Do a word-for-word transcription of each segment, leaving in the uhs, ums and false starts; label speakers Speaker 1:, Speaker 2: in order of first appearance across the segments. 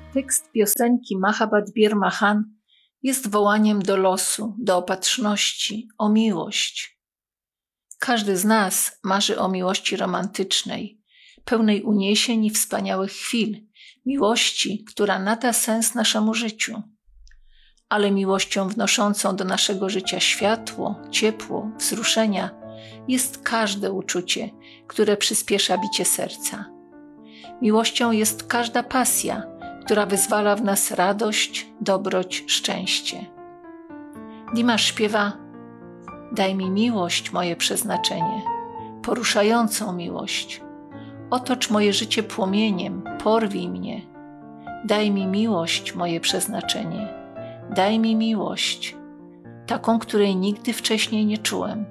Speaker 1: Tekst piosenki Mahabhat Bir Mahan jest wołaniem do losu, do opatrzności, o miłość. Każdy z nas marzy o miłości romantycznej, pełnej uniesień i wspaniałych chwil, miłości, która nada sens naszemu życiu. Ale miłością wnoszącą do naszego życia światło, ciepło, wzruszenia jest każde uczucie, które przyspiesza bicie serca. Miłością jest każda pasja, która wyzwala w nas radość, dobroć, szczęście. Dimash śpiewa: daj mi miłość, moje przeznaczenie, poruszającą miłość. Otocz moje życie płomieniem, porwij mnie. Daj mi miłość, moje przeznaczenie. Daj mi miłość, taką, której nigdy wcześniej nie czułem.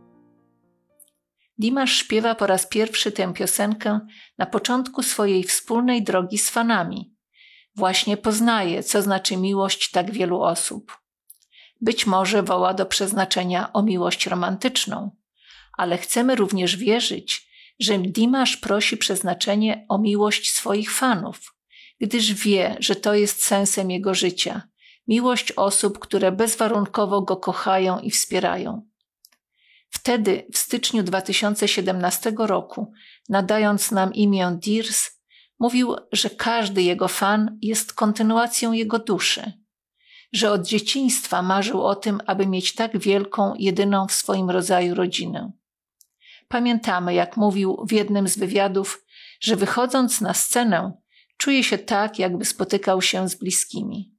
Speaker 1: Dimash śpiewa po raz pierwszy tę piosenkę na początku swojej wspólnej drogi z fanami. Właśnie poznaje, co znaczy miłość tak wielu osób. Być może woła do przeznaczenia o miłość romantyczną, ale chcemy również wierzyć, że Dimash prosi przeznaczenie o miłość swoich fanów, gdyż wie, że to jest sensem jego życia, miłość osób, które bezwarunkowo go kochają i wspierają. Wtedy, w styczniu dwa tysiące siedemnastego roku, nadając nam imię Dears, mówił, że każdy jego fan jest kontynuacją jego duszy, że od dzieciństwa marzył o tym, aby mieć tak wielką, jedyną w swoim rodzaju rodzinę. Pamiętamy, jak mówił w jednym z wywiadów, że wychodząc na scenę, czuje się tak, jakby spotykał się z bliskimi.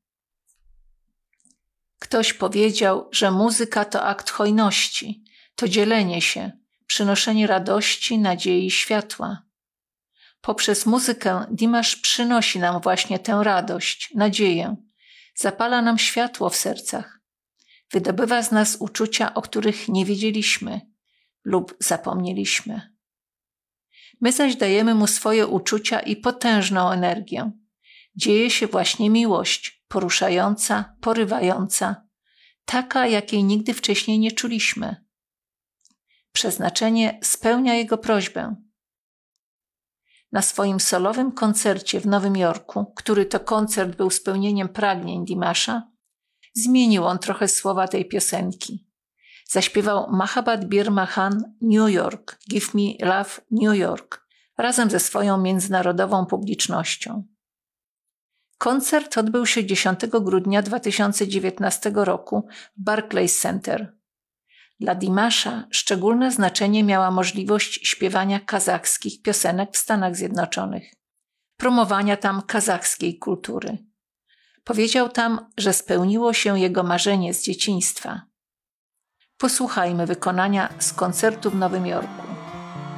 Speaker 1: Ktoś powiedział, że muzyka to akt hojności, to dzielenie się, przynoszenie radości, nadziei, światła. Poprzez muzykę Dimash przynosi nam właśnie tę radość, nadzieję, zapala nam światło w sercach, wydobywa z nas uczucia, o których nie wiedzieliśmy lub zapomnieliśmy. My zaś dajemy mu swoje uczucia i potężną energię. Dzieje się właśnie miłość, poruszająca, porywająca, taka, jakiej nigdy wcześniej nie czuliśmy. Przeznaczenie spełnia jego prośbę. Na swoim solowym koncercie w Nowym Jorku, który to koncert był spełnieniem pragnień Dimasha, zmienił on trochę słowa tej piosenki. Zaśpiewał Mahabhat Bir Mahan New York, Give Me Love New York, razem ze swoją międzynarodową publicznością. Koncert odbył się dziesiątego grudnia dwa tysiące dziewiętnastego roku w Barclays Center. Dla Dimasha szczególne znaczenie miała możliwość śpiewania kazachskich piosenek w Stanach Zjednoczonych, promowania tam kazachskiej kultury. Powiedział tam, że spełniło się jego marzenie z dzieciństwa. Posłuchajmy wykonania z koncertu w Nowym Jorku.